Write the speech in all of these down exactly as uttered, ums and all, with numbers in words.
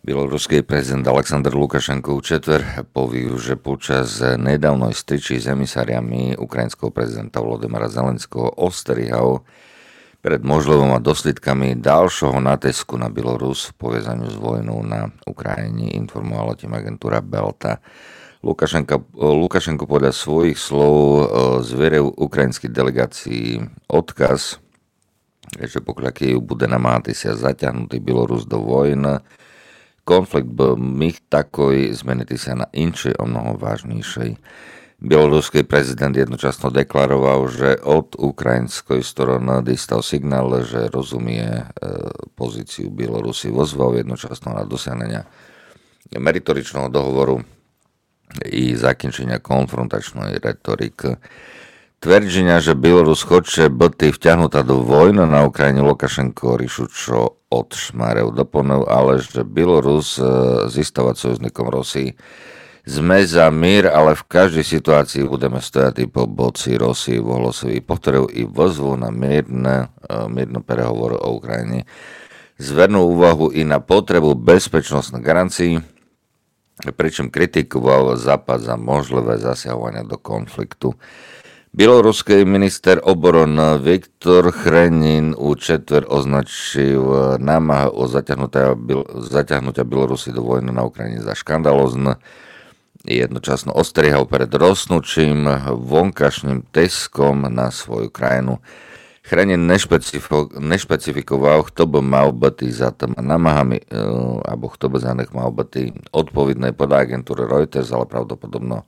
Bieloruský prezident Aleksandr Lukašenko v četver povil, že počas nedávnej styči s emisariami ukrajinského prezidenta Volodymyra Zelenského ostrihal pred možlivými dôsledkami ďalšieho nátisku na Bielorus v povezaniu s vojnou na Ukrajine, informovala tým agentúra Belta. Lukašenko, Lukašenko podľa svojich slov zveril ukrajinskej delegácii odkaz, že pokiaľ Kyjev bude namáhať sa zaťahnutý Bielorus do vojny, konflikt by mih takoj zmeniti sa na inšej o mnoho vážnejšej. Bieloruský prezident jednočasno deklaroval, že od ukrajinskej strany dostal signál, že rozumie e, pozíciu Bielorusy, vozval jednočasno na dosiahnenia meritoričného dohovoru i zakončenia konfrontačnej retoriky. Tvrdenia, že Bielorus chce byť vťahnutá do vojny na Ukrajine, Lukašenko rišučo odšmarev doplnil, ale že Bielorus zístavať sojuznikom Rosii. Sme za mír, ale v každej situácii budeme stojať po boci Rosii, Volosovi povtoril i vozvu na mírne, mírne prehovory o Ukrajine. Zvernul úvahu i na potrebu bezpečnostných garancií, pričom kritikoval Západ za možlivé zasiahovania do konfliktu. Bieloruský minister obrany Viktor Chrenin u četver označil námahu o zaťahnutia Bielorusy do vojny na Ukrajine za škandalózne. Jednočasno ostrihal pred rostnúčim vonkašním tiskom na svoju krajinu. Chrenin nešpecifiko, nešpecifikoval, kto by mal byť za tým námahami, alebo kto by za nich mal byť odpovedný podľa agentúry Reuters, ale pravdepodobno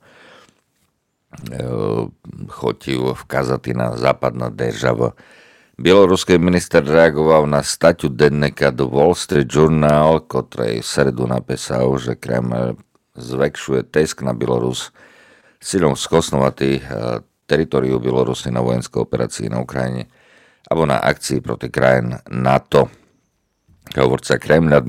chotil vkazati na západná država. Bieloruský minister reagoval na staťu denníka The Wall Street Journal, ktorej v sredu napísal, že Kreml zväčšuje tisk na Bielorus silom skosnovať teritoriu Bielorusy na vojenské operácii na Ukrajine alebo na akcii proti krajín NATO. Hovorca Kremľa